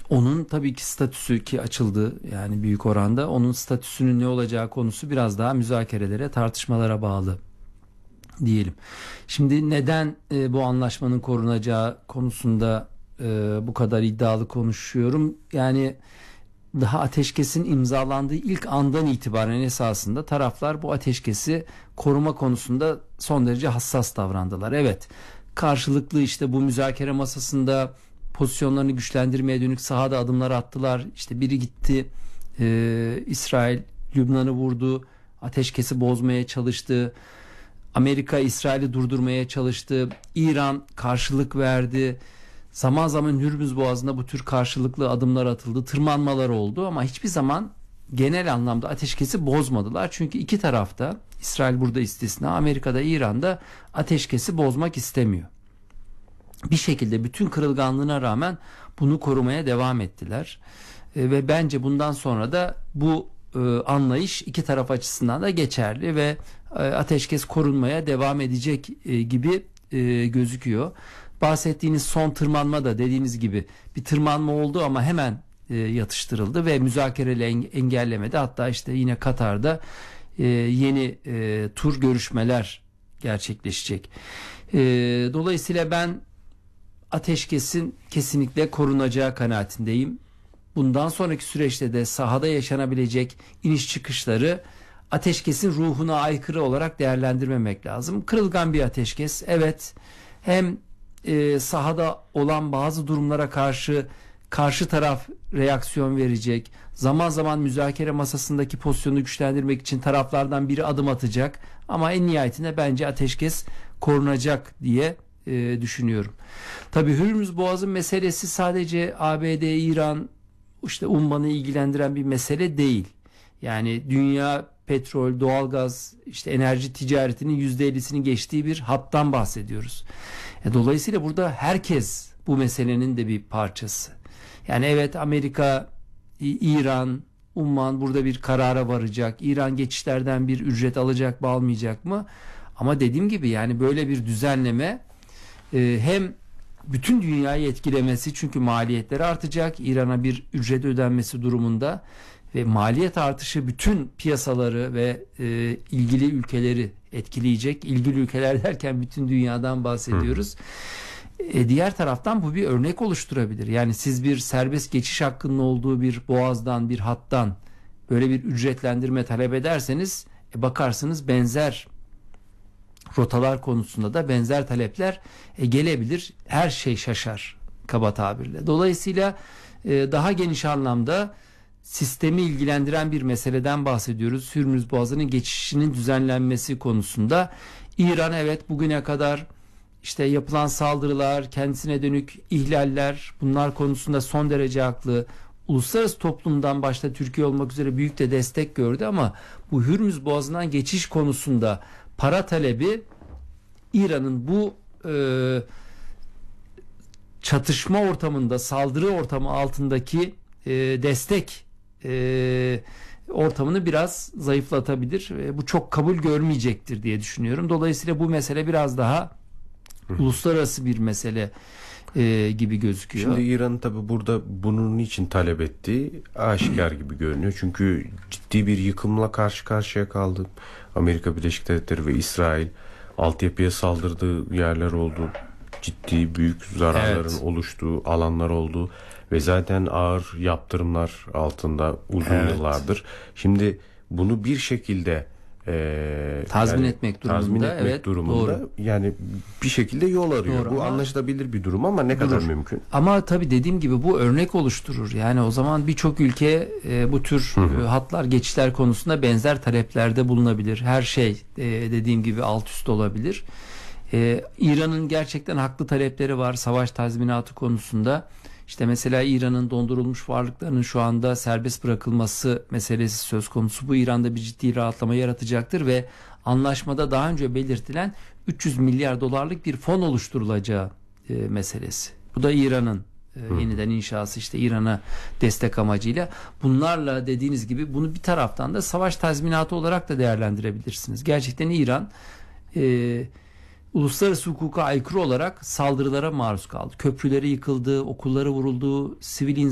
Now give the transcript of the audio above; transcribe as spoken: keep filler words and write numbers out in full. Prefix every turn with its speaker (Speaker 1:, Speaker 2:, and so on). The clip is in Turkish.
Speaker 1: Onun tabii ki statüsü ki açıldı yani büyük oranda, onun statüsünün ne olacağı konusu biraz daha müzakerelere, tartışmalara bağlı diyelim. Şimdi neden e, bu anlaşmanın korunacağı konusunda e, bu kadar iddialı konuşuyorum? Yani daha ateşkesin imzalandığı ilk andan itibaren esasında taraflar bu ateşkesi koruma konusunda son derece hassas davrandılar. Evet, karşılıklı işte bu müzakere masasında pozisyonlarını güçlendirmeye dönük sahada adımlar attılar. İşte biri gitti, e, İsrail Lübnan'ı vurdu, ateşkesi bozmaya çalıştı. Amerika İsrail'i durdurmaya çalıştı. İran karşılık verdi. Zaman zaman Hürmüz Boğazı'nda bu tür karşılıklı adımlar atıldı. Tırmanmalar oldu ama hiçbir zaman genel anlamda ateşkesi bozmadılar. Çünkü iki tarafta, İsrail burada istisna, Amerika'da, İran'da ateşkesi bozmak istemiyor. Bir şekilde bütün kırılganlığına rağmen bunu korumaya devam ettiler. E, ve bence bundan sonra da bu e, anlayış iki taraf açısından da geçerli ve e, ateşkes korunmaya devam edecek e, gibi e, gözüküyor. Bahsettiğiniz son tırmanma da dediğiniz gibi bir tırmanma oldu ama hemen e, yatıştırıldı ve müzakereyle engellemedi. Hatta işte yine Katar'da e, yeni e, tur görüşmeler gerçekleşecek. E, dolayısıyla ben ateşkesin kesinlikle korunacağı kanaatindeyim. Bundan sonraki süreçte de sahada yaşanabilecek iniş çıkışları ateşkesin ruhuna aykırı olarak değerlendirmemek lazım. Kırılgan bir ateşkes, evet, hem e, sahada olan bazı durumlara karşı karşı taraf reaksiyon verecek. Zaman zaman müzakere masasındaki pozisyonu güçlendirmek için taraflardan biri adım atacak. Ama en nihayetinde bence ateşkes korunacak diye e, düşünüyorum. Tabii Hürmüz Boğazı meselesi sadece A B D, İran, işte ummanı ilgilendiren bir mesele değil. Yani dünya petrol, doğalgaz, işte enerji ticaretinin yüzde ellisini geçtiği bir hattan bahsediyoruz. E, dolayısıyla burada herkes bu meselenin de bir parçası. Yani evet, Amerika, İran, umman burada bir karara varacak. İran geçişlerden bir ücret alacak mı, almayacak mı? Ama dediğim gibi yani böyle bir düzenleme e, hem bütün dünyayı etkilemesi, çünkü maliyetleri artacak, İran'a bir ücret ödenmesi durumunda ve maliyet artışı bütün piyasaları ve e, ilgili ülkeleri etkileyecek. İlgili ülkeler derken bütün dünyadan bahsediyoruz. E, diğer taraftan bu bir örnek oluşturabilir. Yani siz bir serbest geçiş hakkının olduğu bir boğazdan, bir hattan böyle bir ücretlendirme talep ederseniz e, bakarsınız benzer rotalar konusunda da benzer talepler e, gelebilir. Her şey şaşar kaba tabirle. Dolayısıyla e, daha geniş anlamda sistemi ilgilendiren bir meseleden bahsediyoruz. Hürmüz Boğazı'nın geçişinin düzenlenmesi konusunda İran evet bugüne kadar işte yapılan saldırılar, kendisine dönük ihlaller, bunlar konusunda son derece haklı. Uluslararası toplumdan başta Türkiye olmak üzere büyük de destek gördü ama bu Hürmüz Boğazı'ndan geçiş konusunda para talebi İran'ın bu e, çatışma ortamında, saldırı ortamı altındaki e, destek e, ortamını biraz zayıflatabilir. E, bu çok kabul görmeyecektir diye düşünüyorum. Dolayısıyla bu mesele biraz daha Hı. uluslararası bir mesele e, gibi gözüküyor.
Speaker 2: Şimdi İran'ın tabi burada bunun için talep ettiği aşikar gibi görünüyor. Çünkü ciddi bir yıkımla karşı karşıya kaldı. Amerika Birleşik Devletleri ve İsrail altyapıya saldırdığı yerler oldu. Ciddi büyük zararların evet. oluştuğu alanlar oldu. Ve zaten ağır yaptırımlar altında uzun evet. yıllardır. Şimdi bunu bir şekilde e,
Speaker 1: tazmin
Speaker 2: yani,
Speaker 1: etmek durumunda,
Speaker 2: tazmin etmek
Speaker 1: evet,
Speaker 2: durumunda
Speaker 1: doğru.
Speaker 2: yani bir şekilde yol arıyor.
Speaker 1: Doğru,
Speaker 2: bu
Speaker 1: ama
Speaker 2: anlaşılabilir bir durum ama ne
Speaker 1: durur.
Speaker 2: kadar mümkün?
Speaker 1: Ama tabii dediğim gibi bu örnek oluşturur. Yani o zaman birçok ülke e, bu tür hı hı. E, hatlar, geçişler konusunda benzer taleplerde bulunabilir. Her şey e, dediğim gibi alt üst olabilir. E, İran'ın gerçekten haklı talepleri var savaş tazminatı konusunda. İşte mesela İran'ın dondurulmuş varlıklarının şu anda serbest bırakılması meselesi söz konusu. Bu İran'da bir ciddi rahatlama yaratacaktır ve anlaşmada daha önce belirtilen üç yüz milyar dolarlık bir fon oluşturulacağı e, meselesi. Bu da İran'ın e, yeniden inşası, işte İran'a destek amacıyla. Bunlarla dediğiniz gibi bunu bir taraftan da savaş tazminatı olarak da değerlendirebilirsiniz. Gerçekten İran e, uluslararası hukuka aykırı olarak saldırılara maruz kaldı. Köprüleri yıkıldı, okulları vuruldu, sivil